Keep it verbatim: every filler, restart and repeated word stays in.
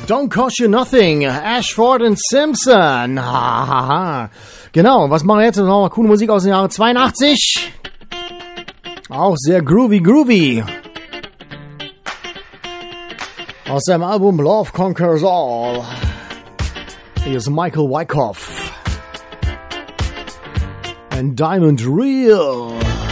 Don't Cost You Nothing, Ashford and Simpson. Ha, ha, ha. Genau, was machen wir jetzt? Noch mal coole Musik aus dem Jahre zweiundachtzig. Auch sehr groovy, groovy. Aus seinem Album Love Conquers All. Hier ist Michael Wyckoff. And Diamond Real.